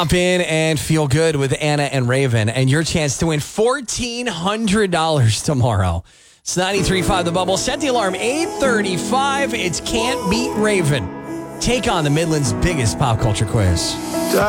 Jump in and feel good with Anna and Raven and your chance to win $1,400 tomorrow. It's 93.5 The Bubble. Set the alarm 8:35. It's Can't Beat Raven. Take on the Midland's biggest pop culture quiz.